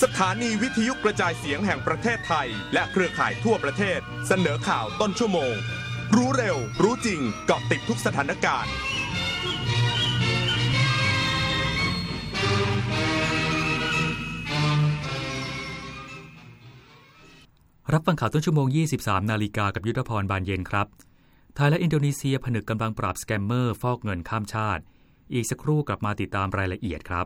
สถานีวิทยุกระจายเสียงแห่งประเทศไทยและเครือข่ายทั่วประเทศเสนอข่าวต้นชั่วโมงรู้เร็วรู้จริงเกาะติดทุกสถานการณ์รับฟังข่าวต้นชั่วโมง 23 นาฬิกากับยุทธพรบานเย็นครับไทยและอินโดนีเซียผนึกกำลังปราบสแกมเมอร์ฟอกเงินข้ามชาติอีกสักครู่กลับมาติดตามรายละเอียดครับ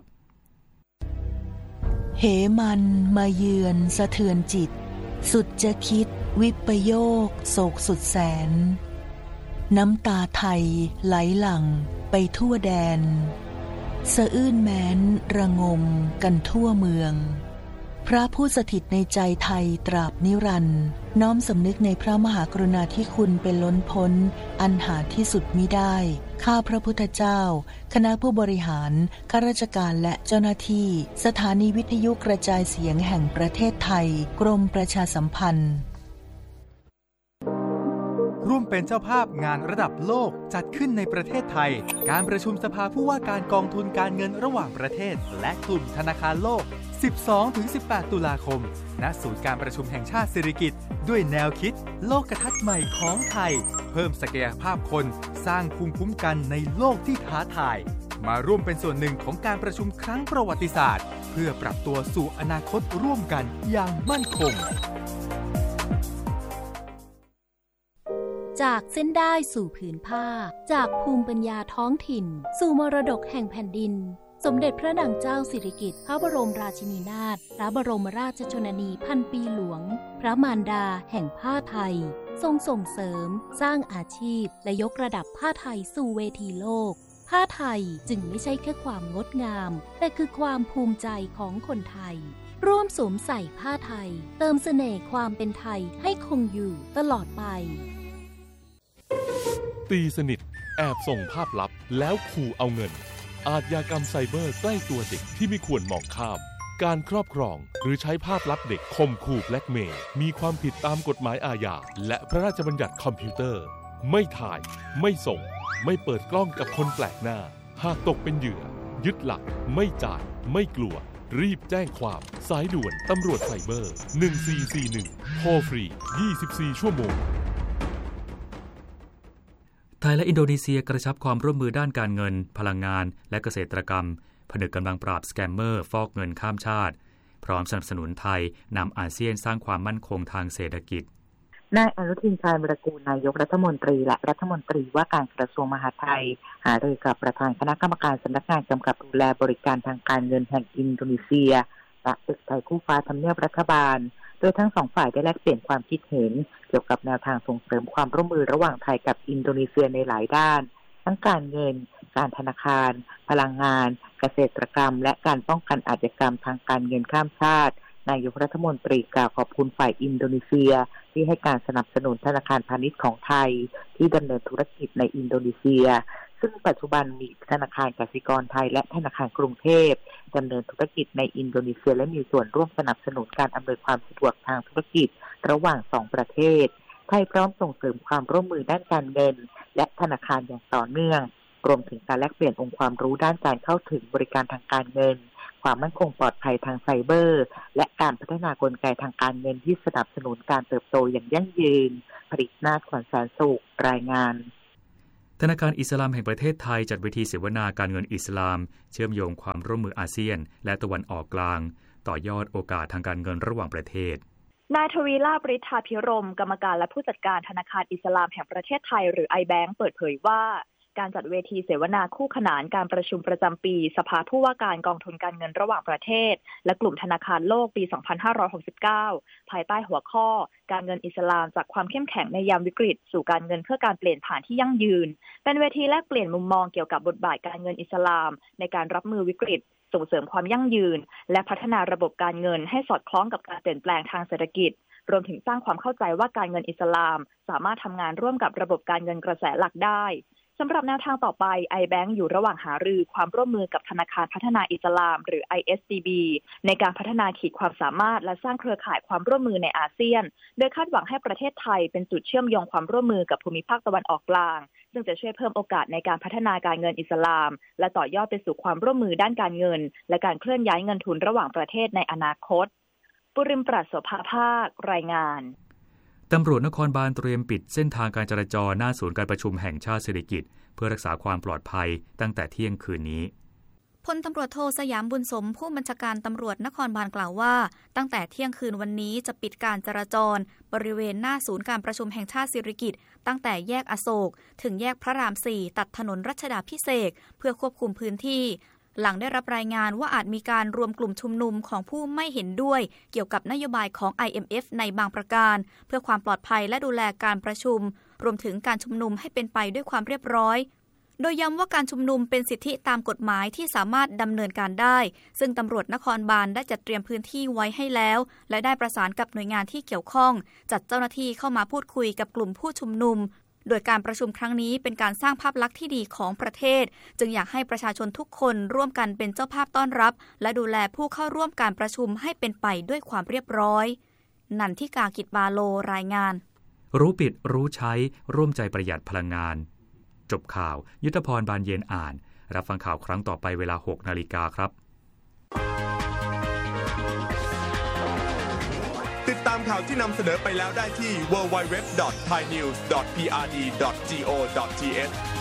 เหมันมาเยือนสะเทือนจิตสุดจะคิดวิปโยคโศกสุดแสนน้ำตาไทยไหลหลั่งไปทั่วแดนสะอื้นแม้นระงมกันทั่วเมืองพระผู้สถิตในใจไทยตราบนิรันดร์น้อมสำนึกในพระมหากรุณาธิคุณเป็นล้นพ้นอันหาที่สุดมิได้ข้าพระพุทธเจ้าคณะผู้บริหารข้าราชการและเจ้าหน้าที่สถานีวิทยุกระจายเสียงแห่งประเทศไทยกรมประชาสัมพันธ์ร่วมเป็นเจ้าภาพงานระดับโลกจัดขึ้นในประเทศไทยการประชุมสภาผู้ว่าการกองทุนการเงินระหว่างประเทศและกลุ่มธนาคารโลก 12-18 ตุลาคมณศูนย์การประชุมแห่งชาติสิริกิติ์ด้วยแนวคิดโลกทัศน์ใหม่ของไทยเพิ่มศักยภาพคนสร้างภูมิคุ้มกันในโลกที่ท้าทายมาร่วมเป็นส่วนหนึ่งของการประชุมครั้งประวัติศาสตร์เพื่อปรับตัวสู่อนาคตร่วมกันอย่างมั่นคงจากเส้นได้สู่ผืนผ้าจากภูมิปัญญาท้องถิ่นสู่มรดกแห่งแผ่นดินสมเด็จพระนางเจ้าสิริกิติ์พระบรมราชินีนาถพระบรมราชชนนีพันปีหลวงพระมารดาแห่งผ้าไทยทรงส่งเสริมสร้างอาชีพและยกระดับผ้าไทยสู่เวทีโลกผ้าไทยจึงไม่ใช่แค่ความงดงามแต่คือความภูมิใจของคนไทยร่วมสวมใส่ผ้าไทยเติมเสน่ห์ความเป็นไทยให้คงอยู่ตลอดไปตีสนิทแอบส่งภาพลับแล้วขู่เอาเงินอาชญากรรมไซเบอร์ใกล้ตัวเด็กที่ไม่ควรมองข้ามการครอบครองหรือใช้ภาพลับเด็กข่มขู่แบล็กเมย์มีความผิดตามกฎหมายอาญาและพระราชบัญญัติคอมพิวเตอร์ไม่ถ่ายไม่ส่งไม่เปิดกล้องกับคนแปลกหน้าหากตกเป็นเหยื่อยึดหลักไม่จ่ายไม่กลัวรีบแจ้งความสายด่วนตำรวจไซเบอร์1441โทรฟรี24ชั่วโมงไทยและอินโดนีเซียกระชับความร่วมมือด้านการเงินพลังงานและเกษตรกรรมผนึกกำลังปราบสแกมเมอร์ฟอกเงินข้ามชาติพร้อมสนับสนุนไทยนำอาเซียนสร้างความมั่นคงทางเศรษฐกิจนายอนุทินชาญวิรากูลนายกรัฐมนตรีและรัฐมนตรีว่าการกระทรวงมหาดไทยหารือกับประธานคณะกรรมการสำนักงานกำกับดูแลบริการทางการเงินแห่งอินโดนีเซียและตึกไทยคู่ฟ้าทำเนียบรัฐบาลโดยทั้งสองฝ่ายได้แลกเปลี่ยนความคิดเห็นเกี่ยวกับแนวทางส่งเสริมความร่วมมือระหว่างไทยกับอินโดนีเซียในหลายด้านทั้งการเงินการธนาคารพลังงานเกษตรกรรมและการป้องกันอาชญากรรมทางการเงินข้ามชาตินายกรัฐมนตรีกล่าวขอบคุณฝ่ายอินโดนีเซียที่ให้การสนับสนุนธนาคารพาณิชย์ของไทยที่ดำเนินธุรกิจในอินโดนีเซียซึ่งปัจจุบันมีธนาคารกสิกรไทยและธนาคารกรุงเทพดำเนินธุรกิจในอินโดนีเซียและมีส่วนร่วมสนับสนุนการอำนวยความสะดวกทางธุรกิจระหว่างสองประเทศไทยพร้อมส่งเสริมความร่วมมือด้านการเงินและธนาคารอย่างต่อเนื่องรวมถึงการแลกเปลี่ยนองค์ความรู้ด้านการเข้าถึงบริการทางการเงินความมั่นคงปลอดภัยทางไซเบอร์และการพัฒนากลไกทางการเงินที่สนับสนุนการเติบโตอย่างยั่งยืนผลิตนาถขวัญแสนสุขรายงานธนาคารอิสลามแห่งประเทศไทยจัดเวทีเสวนาการเงินอิสลามเชื่อมโยงความร่วมมืออาเซียนและตะวันออกกลางต่อยอดโอกาสทางการเงินระหว่างประเทศนายทวีลาภ ฤทธาภิรมย์กรรมการและผู้จัดการธนาคารอิสลามแห่งประเทศไทยหรือ iBank เปิดเผยว่าการจัดเวทีเสวนาคู่ขนานการประชุมประจำปีสภาผู้ว่าการกองทุนการเงินระหว่างประเทศและกลุ่มธนาคารโลกปี 2569 ภายใต้หัวข้อการเงินอิสลามจากความเข้มแข็งในยามวิกฤตสู่การเงินเพื่อการเปลี่ยนผ่านที่ยั่งยืนเป็นเวทีแลกเปลี่ยนมุมมองเกี่ยวกับบทบาทการเงินอิสลามในการรับมือวิกฤตส่งเสริมความยั่งยืนและพัฒนาระบบการเงินให้สอดคล้องกับการเปลี่ยนแปลงทางเศรษฐกิจรวมถึงสร้างความเข้าใจว่าการเงินอิสลามสามารถทำงานร่วมกับระบบการเงินกระแสหลักได้สำหรับแนวทางต่อไป iBank อยู่ระหว่างหารือความร่วมมือกับธนาคารพัฒนาอิสลามหรือ ISDB ในการพัฒนาขีดความสามารถและสร้างเครือข่ายความร่วมมือในอาเซียนโดยคาดหวังให้ประเทศไทยเป็นจุดเชื่อมโยงความร่วมมือกับภูมิภาคตะวันออกกลางซึ่งจะช่วยเพิ่มโอกาสในการพัฒนาการเงินอิสลามและต่อยอดไปสู่ความร่วมมือด้านการเงินและการเคลื่อนย้ายเงินทุนระหว่างประเทศในอนาคตปุริมปราศโสภาภาครายงานตำรวจนครบาลเตรียมปิดเส้นทางการจราจรหน้าศูนย์การประชุมแห่งชาติสิริกิติ์เพื่อรักษาความปลอดภัยตั้งแต่เที่ยงคืนนี้พลตำรวจโทสยามบุญสมผู้บัญชาการตำรวจนครบาลกล่าวว่าตั้งแต่เที่ยงคืนวันนี้จะปิดการจราจรบริเวณหน้าศูนย์การประชุมแห่งชาติสิริกิติ์ตั้งแต่แยกอโศกถึงแยกพระราม 4ตัดถนนรัชดาภิเษกเพื่อควบคุมพื้นที่หลังได้รับรายงานว่าอาจมีการรวมกลุ่มชุมนุมของผู้ไม่เห็นด้วยเกี่ยวกับนโยบายของ IMF ในบางประการเพื่อความปลอดภัยและดูแลการประชุมรวมถึงการชุมนุมให้เป็นไปด้วยความเรียบร้อยโดยย้ำว่าการชุมนุมเป็นสิทธิตามกฎหมายที่สามารถดำเนินการได้ซึ่งตำรวจนครบาลได้จัดเตรียมพื้นที่ไว้ให้แล้วและได้ประสานกับหน่วยงานที่เกี่ยวข้องจัดเจ้าหน้าที่เข้ามาพูดคุยกับกลุ่มผู้ชุมนุมโดยการประชุมครั้งนี้เป็นการสร้างภาพลักษณ์ที่ดีของประเทศจึงอยากให้ประชาชนทุกคนร่วมกันเป็นเจ้าภาพต้อนรับและดูแลผู้เข้าร่วมการประชุมให้เป็นไปด้วยความเรียบร้อยนันทิกากิจบาโลรายงานรู้ปิดรู้ใช้ร่วมใจประหยัดพลังงานจบข่าวยุทธพรบานเย็นอ่านรับฟังข่าวครั้งต่อไปเวลา 6 นาฬิกาครับติดตามข่าวที่นำเสนอไปแล้วได้ที่ www.thainews.prd.go.th